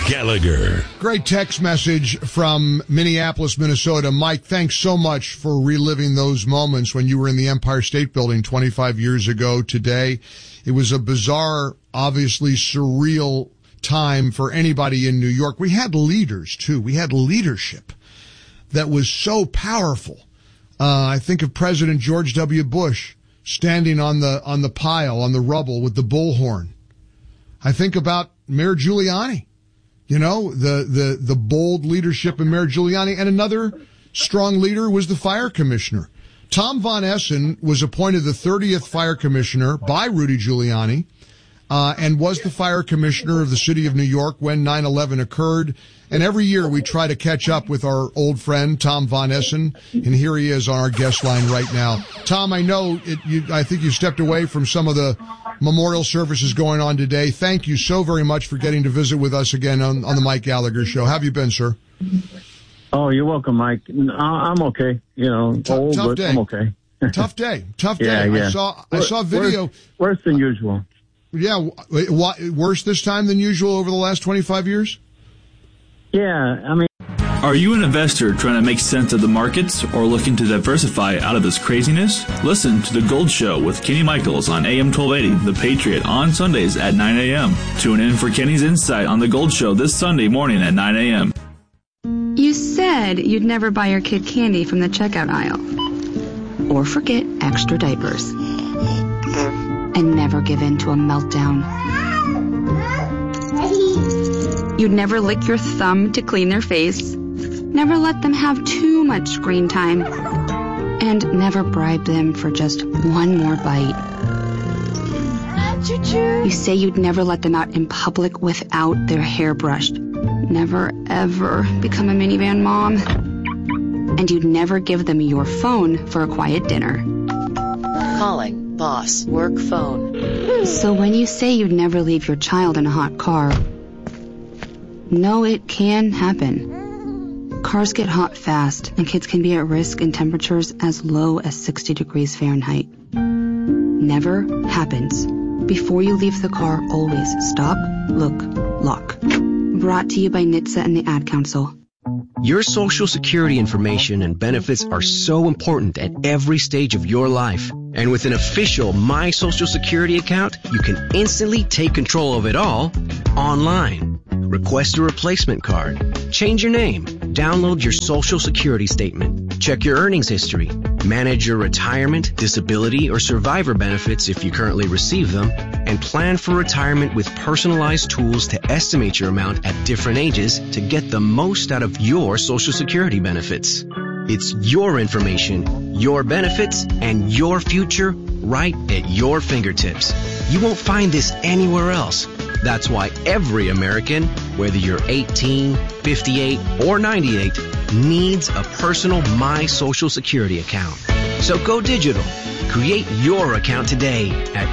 Gallagher. Great text message from Minneapolis, Minnesota. Mike, thanks so much for reliving those moments when you were in the Empire State Building 25 years ago today. It was a bizarre, obviously surreal time for anybody in New York. We had leaders, too. We had leadership that was so powerful. I think of President George W. Bush standing on the pile, on the rubble with the bullhorn. I think about Mayor Giuliani. You know, the bold leadership of Mayor Giuliani. And another strong leader was the fire commissioner. Tom Von Essen was appointed the 30th fire commissioner by Rudy Giuliani, and was the fire commissioner of the city of New York when 9/11 occurred. And every year we try to catch up with our old friend, Tom Von Essen, and here he is on our guest line right now. Tom, I know I think you stepped away from some of the memorial services going on today. Thank you so very much for getting to visit with us again on the Mike Gallagher Show. How have you been, sir? Oh, you're welcome, Mike. I'm okay. You know, old, but day. I'm okay. Tough day. Yeah. I saw video. Worse than usual. Yeah. Worse this time than usual over the last 25 years? Yeah, I mean. Are you an investor trying to make sense of the markets or looking to diversify out of this craziness? Listen to The Gold Show with Kenny Michaels on AM 1280, The Patriot, on Sundays at 9 a.m. Tune in for Kenny's insight on The Gold Show this Sunday morning at 9 a.m. You said you'd never buy your kid candy from the checkout aisle. Or forget extra diapers. And never give in to a meltdown. You'd never lick your thumb to clean their face. Never let them have too much screen time. And never bribe them for just one more bite. You say you'd never let them out in public without their hair brushed. Never, ever become a minivan mom. And you'd never give them your phone for a quiet dinner. Calling boss work phone. So when you say you'd never leave your child in a hot car, no, it can happen. Cars get hot fast, and kids can be at risk in temperatures as low as 60 degrees Fahrenheit. Never happens. Before you leave the car, always stop, look, lock. Brought to you by NHTSA and the Ad Council. Your Social Security information and benefits are so important at every stage of your life. And with an official My Social Security account, you can instantly take control of it all online. Request a replacement card, change your name, download your Social Security statement, check your earnings history, manage your retirement, disability, or survivor benefits if you currently receive them, and plan for retirement with personalized tools to estimate your amount at different ages to get the most out of your Social Security benefits. It's your information, your benefits, and your future right at your fingertips. You won't find this anywhere else. That's why every American, whether you're 18, 58, or 98, needs a personal My Social Security account. So go digital. Create your account today at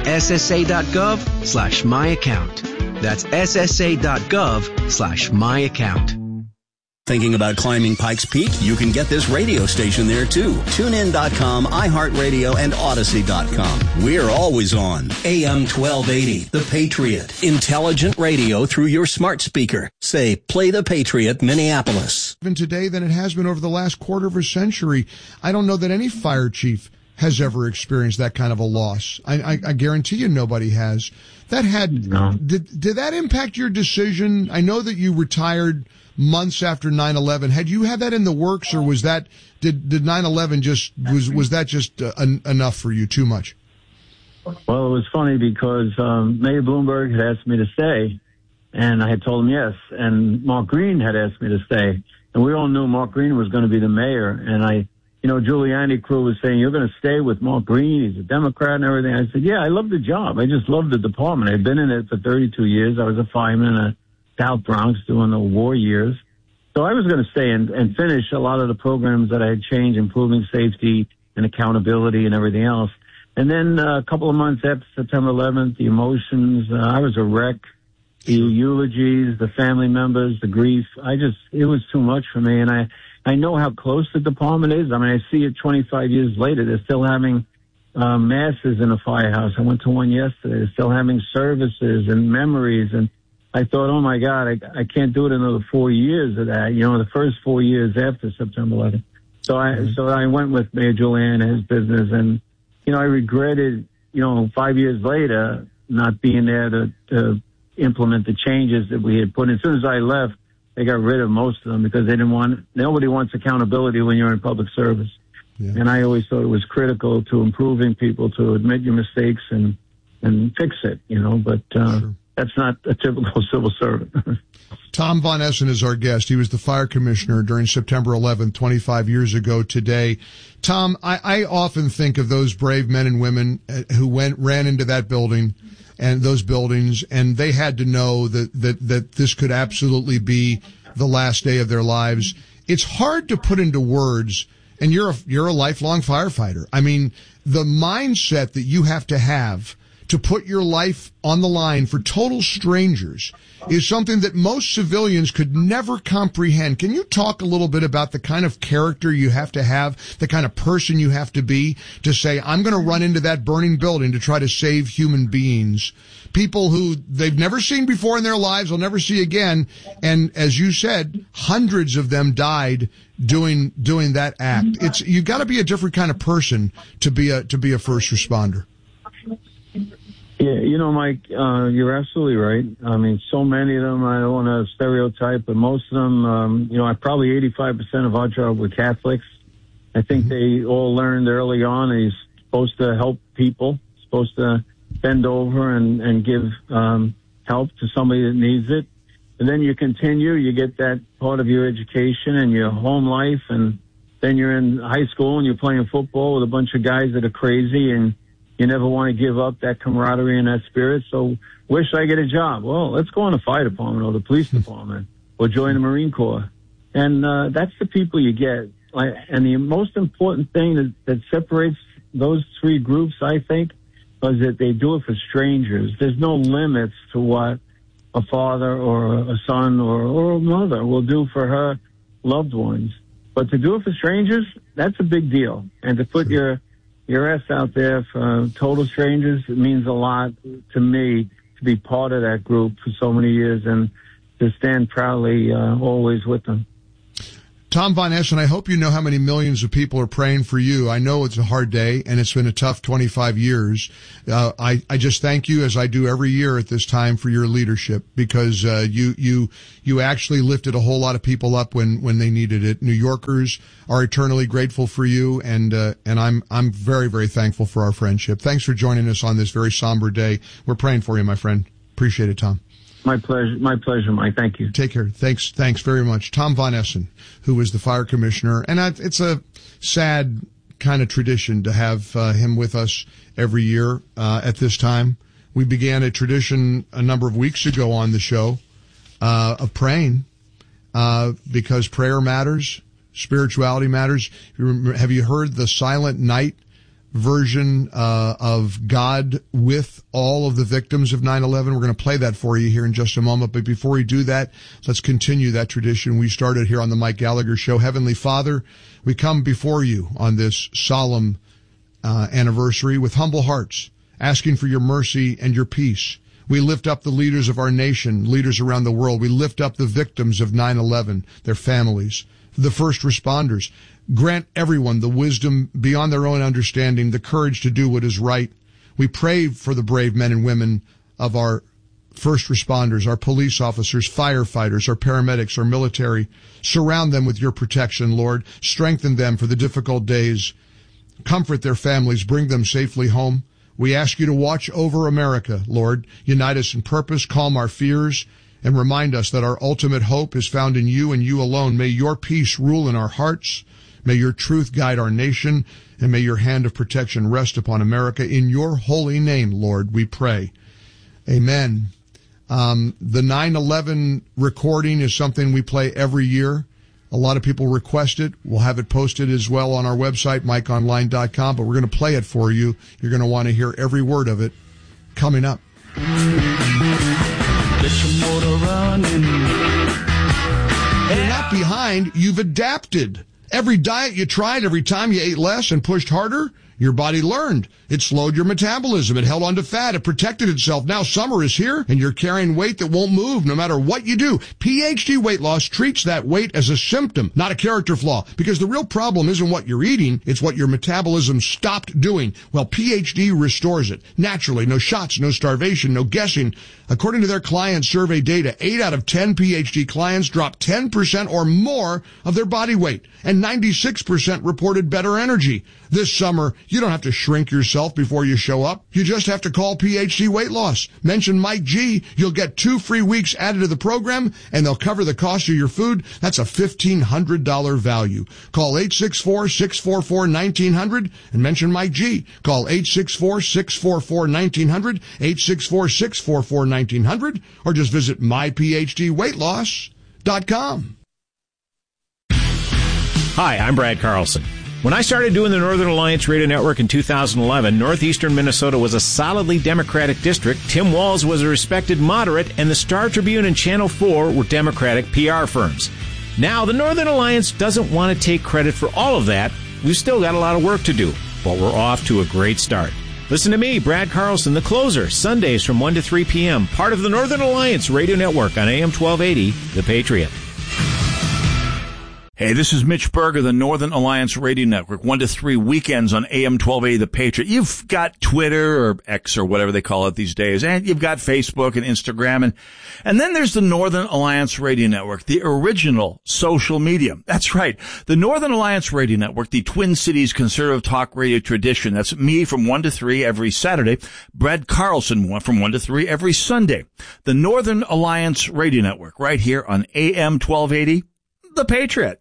ssa.gov/myaccount. That's ssa.gov/myaccount. Thinking about climbing Pikes Peak? You can get this radio station there too. TuneIn.com, iHeartRadio, and Odyssey.com. We're always on. AM 1280, The Patriot. Intelligent radio through your smart speaker. Say, play The Patriot, Minneapolis. Even today than it has been over the last quarter of a century. I don't know that any fire chief has ever experienced that kind of a loss. I guarantee you nobody has. Did that impact your decision? I know that you retired months after 9/11. Had you had that in the works, or was that, did 9/11 was that just enough for you, too much? Well, it was funny because Mayor Bloomberg had asked me to stay, and I had told him yes, and Mark Green had asked me to stay, and we all knew Mark Green was going to be the mayor, and Giuliani crew was saying, you're going to stay with Mark Green, he's a Democrat and everything. I said, yeah, I love the job. I just love the department. I've been in it for 32 years. I was a fireman in the South Bronx during the war years. So I was going to stay and finish a lot of the programs that I had changed, improving safety and accountability and everything else. And then a couple of months after September 11th, the emotions, I was a wreck. The eulogies, the family members, the grief, it was too much for me. And I know how close the department is. I mean, I see it 25 years later. They're still having masses in a firehouse. I went to one yesterday. They're still having services and memories. And I thought, oh my God, I can't do it another 4 years of that. The first 4 years after September 11th. So I went with Mayor Giuliani and his business, and I regretted 5 years later not being there to implement the changes that we had put in. As soon as I left, they got rid of most of them because nobody wants accountability when you're in public service. Yeah. And I always thought it was critical to improving people to admit your mistakes and fix it, but sure. That's not a typical civil servant. Tom Von Essen is our guest. He was the fire commissioner during September 11th, 25 years ago today. Tom, I often think of those brave men and women who ran into that building and those buildings, and they had to know that this could absolutely be the last day of their lives. It's hard to put into words, and you're a lifelong firefighter. I mean, the mindset that you have to put your life on the line for total strangers is something that most civilians could never comprehend. Can you talk a little bit about the kind of character you have, the kind of person you have to be to say, I'm going to run into that burning building to try to save human beings, people who they've never seen before in their lives, will never see again. And as you said, hundreds of them died doing that act. You've got to be a different kind of person to be a first responder. Yeah, Mike, you're absolutely right. I mean, so many of them, I don't want to stereotype, but most of them, probably 85% of our job were Catholics. I think they all learned early on that you're supposed to help people, supposed to bend over and give help to somebody that needs it. And then you continue, you get that part of your education and your home life, and then you're in high school and you're playing football with a bunch of guys that are crazy, and you never want to give up that camaraderie and that spirit. So where should I get a job? Well, let's go in the fire department or the police department or join the Marine Corps. And that's the people you get. And the most important thing that separates those three groups, I think, is that they do it for strangers. There's no limits to what a father or a son or a mother will do for her loved ones. But to do it for strangers, that's a big deal. And to put your ass out there for total strangers, it means a lot to me to be part of that group for so many years and to stand proudly always with them. Tom Von Essen, I hope you know how many millions of people are praying for you. I know it's a hard day, and it's been a tough 25 years. I just thank you, as I do every year at this time, for your leadership, because you actually lifted a whole lot of people up when they needed it. New Yorkers are eternally grateful for you, and I'm very, very thankful for our friendship. Thanks for joining us on this very somber day. We're praying for you, my friend. Appreciate it, Tom. My pleasure, Mike. Thank you. Take care. Thanks very much. Tom Von Essen, who was the fire commissioner. And it's a sad kind of tradition to have him with us every year at this time. We began a tradition a number of weeks ago on the show of praying because prayer matters, spirituality matters. Have you heard the Silent Night version of God with all of the victims of 9/11. We're going to play that for you here in just a moment. But before we do that, let's continue that tradition we started here on the Mike Gallagher Show. Heavenly Father, we come before you on this solemn anniversary with humble hearts, asking for your mercy and your peace. We lift up the leaders of our nation, leaders around the world. We lift up the victims of 9/11, their families, the first responders. Grant everyone the wisdom beyond their own understanding, the courage to do what is right. We pray for the brave men and women of our first responders, our police officers, firefighters, our paramedics, our military. Surround them with your protection, Lord. Strengthen them for the difficult days. Comfort their families. Bring them safely home. We ask you to watch over America, Lord. Unite us in purpose, calm our fears, and remind us that our ultimate hope is found in you and you alone. May your peace rule in our hearts. May your truth guide our nation, and may your hand of protection rest upon America. In your holy name, Lord, we pray. Amen. The 9/11 recording is something we play every year. A lot of people request it. We'll have it posted as well on our website, MikeOnline.com, but we're going to play it for you. You're going to want to hear every word of it coming up. Get your motor running. You're not behind. You've adapted. Every diet you tried, every time you ate less and pushed harder, Your body learned. It slowed your metabolism. It held on to fat. It protected itself. Now summer is here and you're carrying weight that won't move no matter what you do. PhD Weight Loss treats that weight as a symptom, not a character flaw, because the real problem isn't what you're eating, it's what your metabolism stopped doing. Well, PhD restores it. Naturally, no shots, no starvation, no guessing. According to their client survey data, 8 out of 10 PhD clients dropped 10% or more of their body weight, and 96% reported better energy. This summer, you don't have to shrink yourself before you show up. You just have to call PhD Weight Loss. Mention Mike G. You'll get 2 free weeks added to the program, and they'll cover the cost of your food. That's a $1,500 value. Call 864-644-1900 and mention Mike G. Call 864-644-1900, 864-644-1900, or just visit myphdweightloss.com. Hi, I'm Brad Carlson. When I started doing the Northern Alliance Radio Network in 2011, northeastern Minnesota was a solidly Democratic district, Tim Walz was a respected moderate, and the Star Tribune and Channel 4 were Democratic PR firms. Now, the Northern Alliance doesn't want to take credit for all of that. We've still got a lot of work to do, but we're off to a great start. Listen to me, Brad Carlson, the closer, Sundays from 1 to 3 p.m., part of the Northern Alliance Radio Network on AM 1280, The Patriot. Hey, this is Mitch Berger, the Northern Alliance Radio Network, 1 to 3 weekends on AM 1280, The Patriot. You've got Twitter or X or whatever they call it these days, and you've got Facebook and Instagram, and then there's the Northern Alliance Radio Network, the original social media. That's right, the Northern Alliance Radio Network, the Twin Cities conservative talk radio tradition. That's me from 1 to 3 every Saturday, Brad Carlson from 1 to 3 every Sunday. The Northern Alliance Radio Network, right here on AM 1280, The Patriot.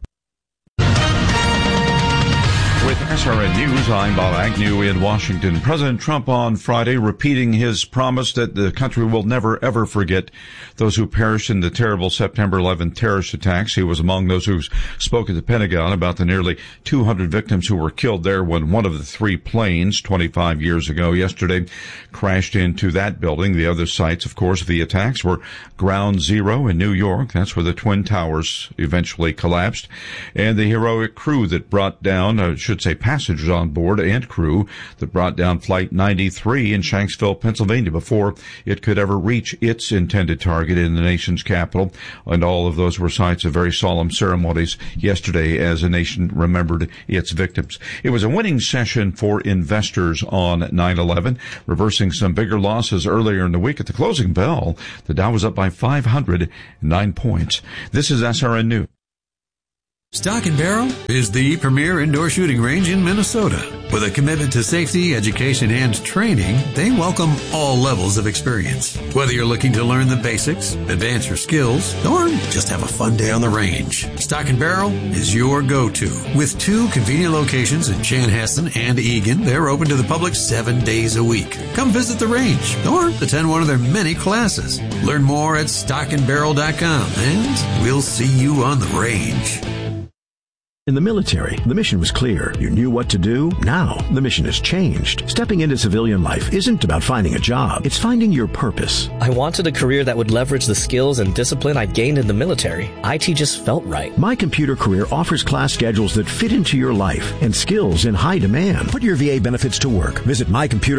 With SRN News, I'm Bob Agnew in Washington. President Trump on Friday repeating his promise that the country will never, ever forget those who perished in the terrible September 11th terrorist attacks. He was among those who spoke at the Pentagon about the nearly 200 victims who were killed there when one of the 3 planes 25 years ago yesterday crashed into that building. The other sites, of course, of the attacks were Ground Zero in New York. That's where the Twin Towers eventually collapsed. And the heroic crew that brought down, passengers on board and crew that brought down Flight 93 in Shanksville, Pennsylvania before it could ever reach its intended target in the nation's capital. And all of those were sites of very solemn ceremonies yesterday as a nation remembered its victims. It was a winning session for investors on 9/11, reversing some bigger losses earlier in the week. At the closing bell, the Dow was up by 509 points. This is SRN News. Stock & Barrel is the premier indoor shooting range in Minnesota. With a commitment to safety, education, and training, they welcome all levels of experience. Whether you're looking to learn the basics, advance your skills, or just have a fun day on the range, Stock & Barrel is your go-to. With 2 convenient locations in Chanhassen and Eagan, they're open to the public 7 days a week. Come visit the range or attend one of their many classes. Learn more at stockandbarrel.com, and we'll see you on the range. In the military, the mission was clear. You knew what to do. Now, the mission has changed. Stepping into civilian life isn't about finding a job. It's finding your purpose. I wanted a career that would leverage the skills and discipline I gained in the military. IT just felt right. My Computer Career offers class schedules that fit into your life and skills in high demand. Put your VA benefits to work. Visit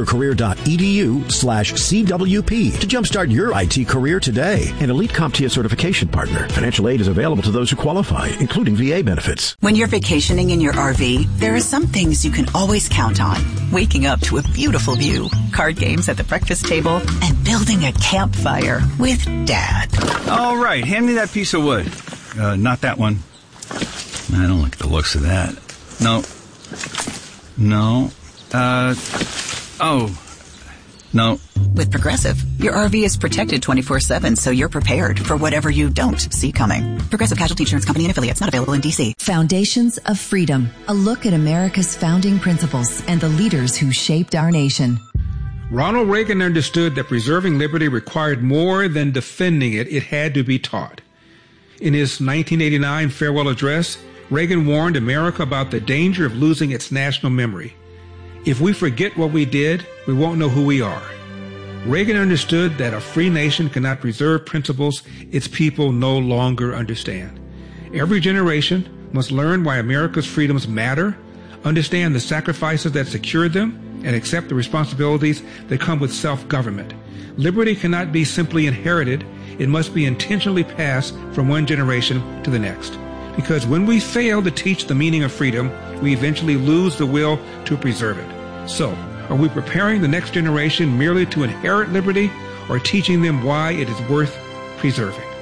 mycomputercareer.edu/CWP to jumpstart your IT career today. An elite CompTIA certification partner. Financial aid is available to those who qualify, including VA benefits. When you're vacationing in your RV, there are some things you can always count on. Waking up to a beautiful view, card games at the breakfast table, and building a campfire with Dad. All right, hand me that piece of wood. Not that one. I don't like the looks of that. No. No. With Progressive, your RV is protected 24/7, so you're prepared for whatever you don't see coming. Progressive Casualty Insurance Company and affiliates, not available in D.C. Foundations of Freedom, a look at America's founding principles and the leaders who shaped our nation. Ronald Reagan understood that preserving liberty required more than defending it. It had to be taught. In his 1989 farewell address, Reagan warned America about the danger of losing its national memory. If we forget what we did, we won't know who we are. Reagan understood that a free nation cannot preserve principles its people no longer understand. Every generation must learn why America's freedoms matter, understand the sacrifices that secured them, and accept the responsibilities that come with self-government. Liberty cannot be simply inherited. It must be intentionally passed from one generation to the next. Because when we fail to teach the meaning of freedom, we eventually lose the will to preserve it. So, are we preparing the next generation merely to inherit liberty, or teaching them why it is worth preserving?